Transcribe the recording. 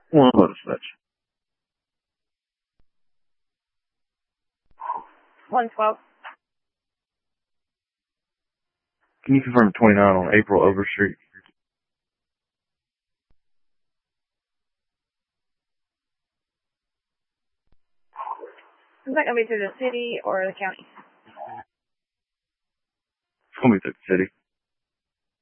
One load of such. 112. Can you confirm 29 on April Overstreet? Is that going to be through the city or the county? It's going to be through the city.